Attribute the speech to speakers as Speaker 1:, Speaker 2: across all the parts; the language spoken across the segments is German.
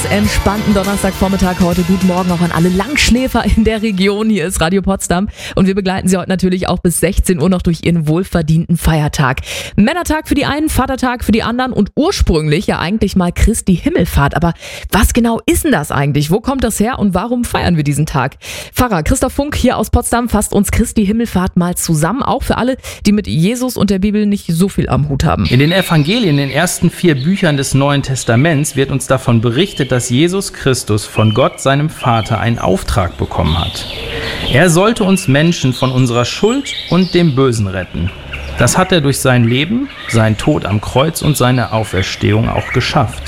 Speaker 1: entspannten Donnerstagvormittag heute. Guten Morgen auch an alle Langschläfer in der Region. Hier ist Radio Potsdam und wir begleiten Sie heute natürlich auch bis 16 Uhr noch durch Ihren wohlverdienten Feiertag. Männertag für die einen, Vatertag für die anderen und ursprünglich ja eigentlich mal Christi Himmelfahrt. Aber was genau ist denn das eigentlich? Wo kommt das her und warum feiern wir diesen Tag? Pfarrer Christoph Funk hier aus Potsdam fasst uns Christi Himmelfahrt mal zusammen, auch für alle, die mit Jesus und der Bibel nicht so viel am Hut haben.
Speaker 2: In den Evangelien, in den ersten 4 Büchern des Neuen Testaments, wird uns davon berichtet, dass Jesus Christus von Gott, seinem Vater, einen Auftrag bekommen hat. Er sollte uns Menschen von unserer Schuld und dem Bösen retten. Das hat er durch sein Leben, seinen Tod am Kreuz und seine Auferstehung auch geschafft.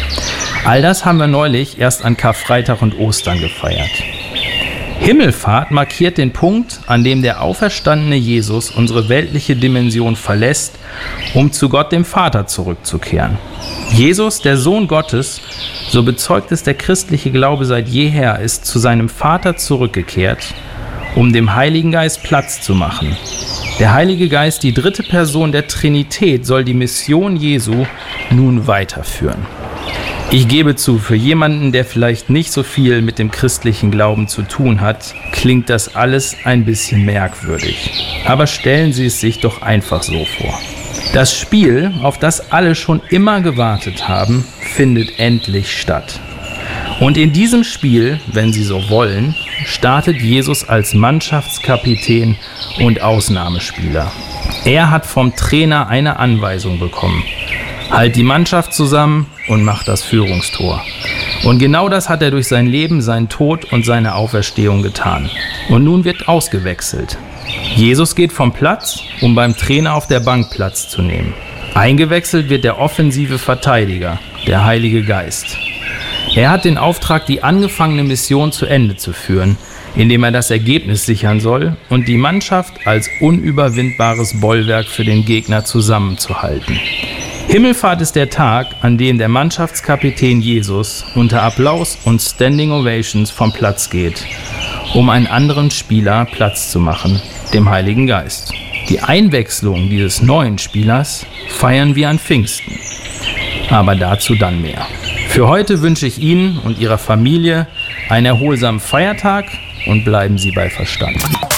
Speaker 2: All das haben wir neulich erst an Karfreitag und Ostern gefeiert. Himmelfahrt markiert den Punkt, an dem der auferstandene Jesus unsere weltliche Dimension verlässt, um zu Gott dem Vater zurückzukehren. Jesus, der Sohn Gottes, so bezeugt es der christliche Glaube seit jeher, ist zu seinem Vater zurückgekehrt, um dem Heiligen Geist Platz zu machen. Der Heilige Geist, die dritte Person der Trinität, soll die Mission Jesu nun weiterführen. Ich gebe zu, für jemanden, der vielleicht nicht so viel mit dem christlichen Glauben zu tun hat, klingt das alles ein bisschen merkwürdig. Aber stellen Sie es sich doch einfach so vor. Das Spiel, auf das alle schon immer gewartet haben, findet endlich statt. Und in diesem Spiel, wenn Sie so wollen, startet Jesus als Mannschaftskapitän und Ausnahmespieler. Er hat vom Trainer eine Anweisung bekommen. Halt die Mannschaft zusammen und mach das Führungstor. Und genau das hat er durch sein Leben, seinen Tod und seine Auferstehung getan. Und nun wird ausgewechselt. Jesus geht vom Platz, um beim Trainer auf der Bank Platz zu nehmen. Eingewechselt wird der offensive Verteidiger, der Heilige Geist. Er hat den Auftrag, die angefangene Mission zu Ende zu führen, indem er das Ergebnis sichern soll und die Mannschaft als unüberwindbares Bollwerk für den Gegner zusammenzuhalten. Himmelfahrt ist der Tag, an dem der Mannschaftskapitän Jesus unter Applaus und Standing Ovations vom Platz geht, um einen anderen Spieler Platz zu machen, dem Heiligen Geist. Die Einwechslung dieses neuen Spielers feiern wir an Pfingsten. Aber dazu dann mehr. Für heute wünsche ich Ihnen und Ihrer Familie einen erholsamen Feiertag und bleiben Sie bei Verstand.